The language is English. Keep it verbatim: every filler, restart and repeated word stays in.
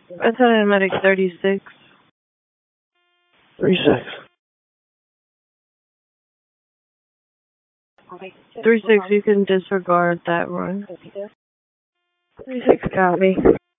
I thought I medic thirty-six. thirty-six. thirty-six, you can disregard that run. thirty-six got me.